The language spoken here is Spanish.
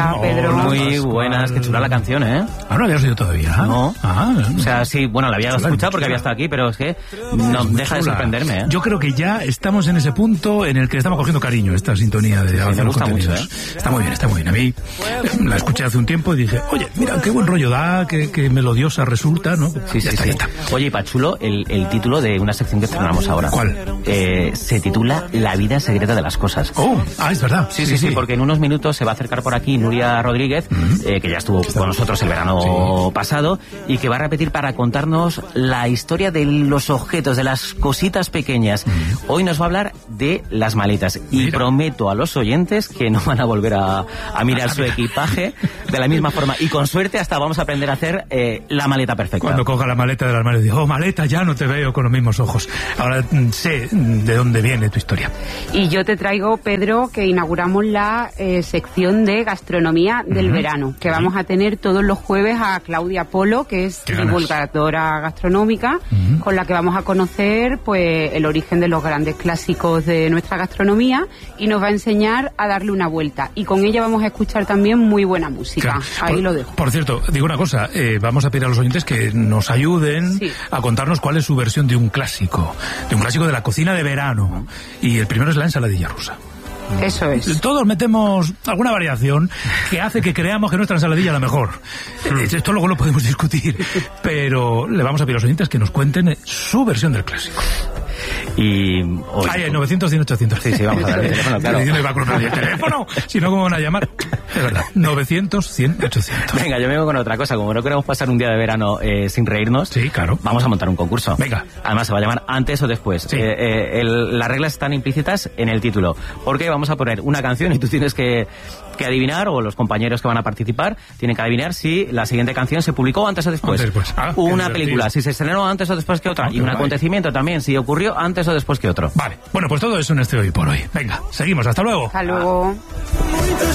Pedro. Muy buenas, qué chula la canción, ¿eh? ¿No la habías oído todavía? No. O sea, sí, bueno, la había escuchado porque había estado aquí, pero es que no deja de sorprenderme, ¿eh? Yo creo que ya estamos en ese punto en el que estamos cogiendo cariño, esta sintonía de me gusta mucho, ¿eh? Está muy bien, está muy bien. A mí la escuché hace un tiempo y dije, oye, mira, qué buen rollo da, qué melodiosa resulta, ¿no? Sí. Oye, y Pachulo, el título de una sección que estrenamos ahora. ¿Cuál? Se titula La vida secreta de las cosas. Es verdad. Sí, porque en unos minutos se va a acercar por aquí Nuria Rodríguez, que ya estuvo con nosotros el verano pasado, y que va a repetir para contarnos la historia de los objetos, de las cositas pequeñas. Hoy nos va a hablar de las maletas. Y prometo a los oyentes que no van a volver a mirar su equipaje de la misma forma. Y con suerte hasta vamos a aprender a hacer la maleta perfecta. Cuando coja la maleta del armario y digo, maleta, ya no te veo con los mismos ojos. Ahora sé de dónde viene tu historia. Y yo te traigo, Pedro, que inauguramos la sección de gastronomía del verano, que vamos a tener todos los jueves a Claudia Polo, que es divulgadora gastronómica, con la que vamos a conocer pues el origen de los grandes clásicos de nuestra gastronomía, y nos va a enseñar a darle una vuelta. Y con ella vamos a escuchar también muy buena música. Ahí lo dejo. Por cierto, digo una cosa, vamos a pedir a los oyentes que nos ayuden a contarnos cuál es su versión de un clásico de la cocina de verano. Y el primero es la ensaladilla rusa. Eso es. Todos metemos alguna variación que hace que creamos que nuestra ensaladilla es la mejor. Esto luego lo podemos discutir, pero le vamos a pedir a los oyentes que nos cuenten su versión del clásico. Y hoy... 900, 100, 800. Sí, vamos a dar el teléfono, claro. No iba a cruzar el teléfono, si no, ¿cómo van a llamar? Es verdad, 900, 100, 800. Venga, yo me vengo con otra cosa. Como no queremos pasar un día de verano sin reírnos, sí, claro, vamos a montar un concurso. Venga. Además se va a llamar Antes o Después. Sí. Las reglas están implícitas en el título, porque vamos a poner una canción y tú tienes que adivinar, o los compañeros que van a participar tienen que adivinar si la siguiente canción se publicó antes o después. Una película, si se estrenó antes o después que otra, y un acontecimiento también, si ocurrió antes o después que otro. Vale, bueno, pues todo eso en este Hoy por Hoy. Venga, seguimos, hasta luego. Hasta luego.